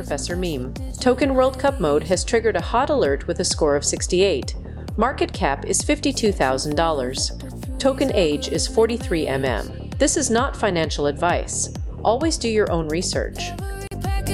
Professor Meme. Token World Cup mode has triggered a hot alert with a score of 68. Market cap is $52,000. Token age is 43 mm. This is not financial advice. Always do your own research.